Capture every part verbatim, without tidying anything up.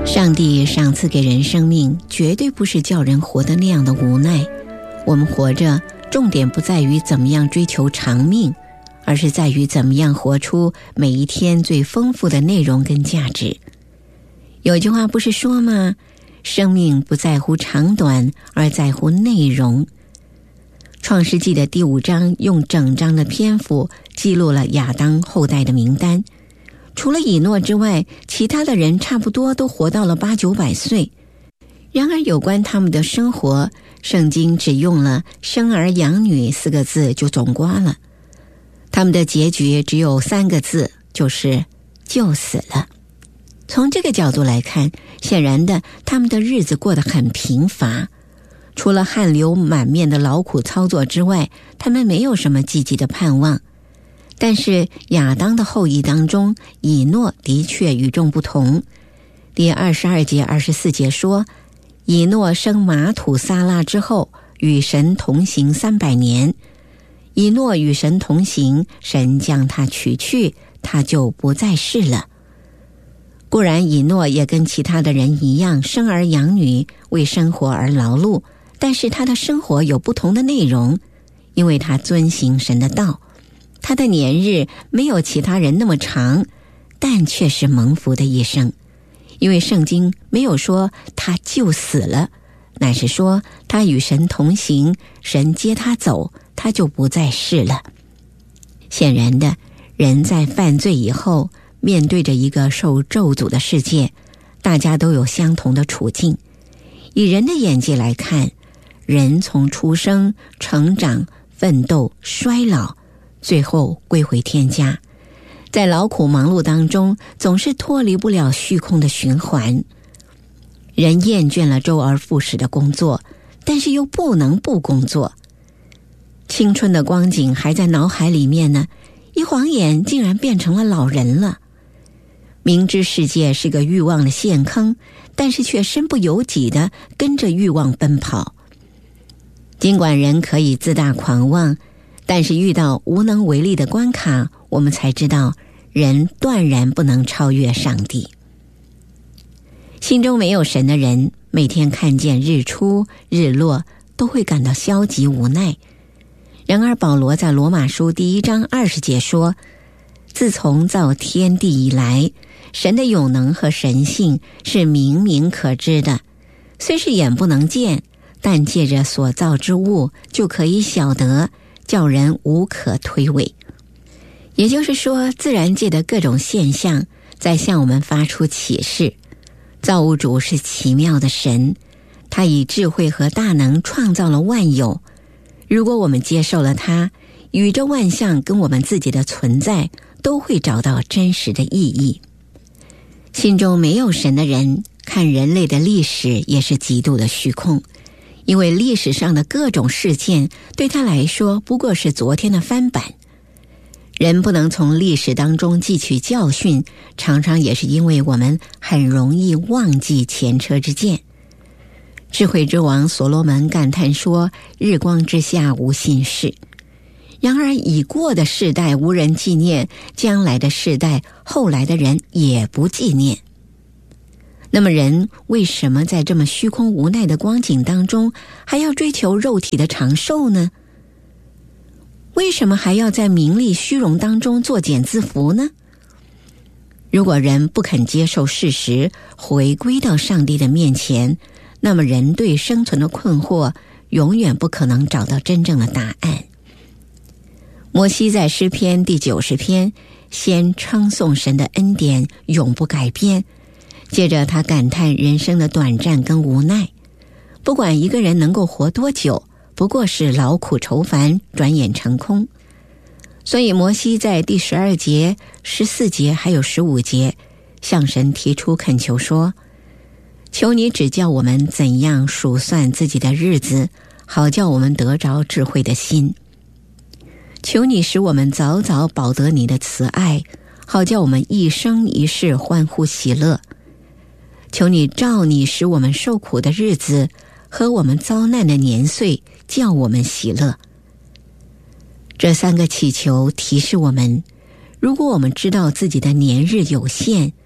上帝赏赐给人生命，绝对不是叫人活得那样的无奈。我们活着，重点不在于怎么样追求长命，而是在于怎么样活出每一天最丰富的内容跟价值。有句话不是说吗？生命不在乎长短，而在乎内容。创世纪的第五章用整章的篇幅记录了亚当后代的名单。除了以诺之外，其他的人差不多都活到了八九百岁。然而有关他们的生活，圣经只用了生儿养女四个字就总括了。他们的结局只有三个字，就是就死了。从这个角度来看，显然的，他们的日子过得很贫乏。除了汗流满面的劳苦操作之外，他们没有什么积极的盼望。但是亚当的后裔当中，以诺的确与众不同。第二十二节、二十四节说，以诺生马土撒拉之后，与神同行三百年。以诺与神同行，神将他取去，他就不再世了。固然以诺也跟其他的人一样，生儿养女，为生活而劳碌，但是他的生活有不同的内容，因为他遵行神的道。他的年日没有其他人那么长，但却是蒙福的一生。因为圣经没有说他就死了，乃是说他与神同行，神接他走，他就不再世了。显然的，人在犯罪以后，面对着一个受咒诅的世界，大家都有相同的处境。以人的眼界来看，人从出生、成长、奋斗、衰老，最后归回天家，在劳苦忙碌当中，总是脱离不了虚空的循环。人厌倦了周而复始的工作，但是又不能不工作。青春的光景还在脑海里面呢，一晃眼竟然变成了老人了。明知世界是个欲望的陷坑，但是却身不由己地跟着欲望奔跑。尽管人可以自大狂妄，但是遇到无能为力的关卡，我们才知道人断然不能超越上帝。心中没有神的人，每天看见日出日落都会感到消极无奈。然而保罗在罗马书第一章二十节说，自从造天地以来，神的永能和神性是明明可知的，虽是眼不能见，但借着所造之物就可以晓得，叫人无可推诿。也就是说，自然界的各种现象在向我们发出启示。造物主是奇妙的神，他以智慧和大能创造了万有。如果我们接受了他，宇宙万象跟我们自己的存在都会找到真实的意义。心中没有神的人，看人类的历史也是极度的虚空，因为历史上的各种事件对他来说不过是昨天的翻版。人不能从历史当中汲取教训，常常也是因为我们很容易忘记前车之鉴。智慧之王所罗门感叹说，日光之下无新事。然而已过的世代无人纪念，将来的世代后来的人也不纪念。那么人为什么在这么虚空无奈的光景当中，还要追求肉体的长寿呢？为什么还要在名利虚荣当中作茧自缚呢？如果人不肯接受事实，回归到上帝的面前，那么人对生存的困惑永远不可能找到真正的答案。摩西在诗篇第九十篇先称颂神的恩典永不改变，接着他感叹人生的短暂跟无奈。不管一个人能够活多久，不过是劳苦愁烦，转眼成空。所以摩西在第十二节、十四节还有十五节向神提出恳求说，求你指教我们怎样数算自己的日子，好叫我们得着智慧的心。求你使我们早早饱得你的慈爱，好叫我们一生一世欢呼喜乐。求你照你使我们受苦的日子和我们遭难的年岁，叫我们喜乐。这三个祈求提示我们，如果我们知道自己的年日有限，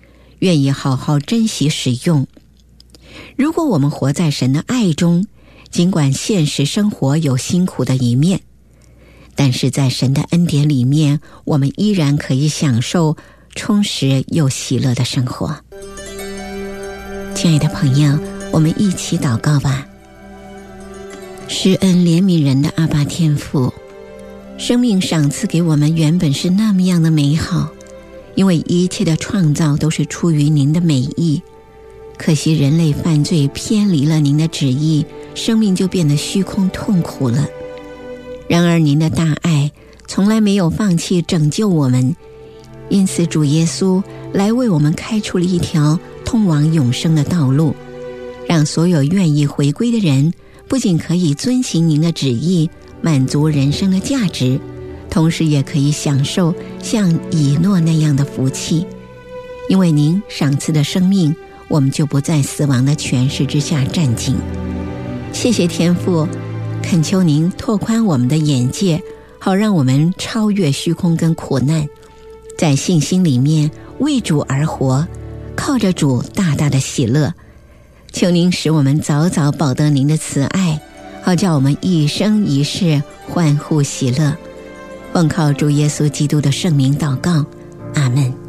愿意好好珍惜使用。如果我们活在神的爱中，尽管现实生活有辛苦的一面，但是在神的恩典里面，我们依然可以享受充实又喜乐的生活。亲爱的朋友，我们一起祷告吧。施恩怜悯人的阿爸天父，生命赏赐给我们原本是那么样的美好，因为一切的创造都是出于您的美意。可惜人类犯罪偏离了您的旨意，生命就变得虚空痛苦了。然而您的大爱从来没有放弃拯救我们，因此主耶稣来为我们开出了一条通往永生的道路，让所有愿意回归的人不仅可以遵行您的旨意，满足人生的价值，同时也可以享受像以诺那样的福气。因为您赏赐的生命，我们就不在死亡的权势之下站紧。谢谢天父，恳求您拓宽我们的眼界，好让我们超越虚空跟苦难，在信心里面为主而活，靠着主大大的喜乐。求您使我们早早保得您的慈爱，好叫我们一生一世欢呼喜乐。奉靠主耶稣基督的圣名祷告，阿们。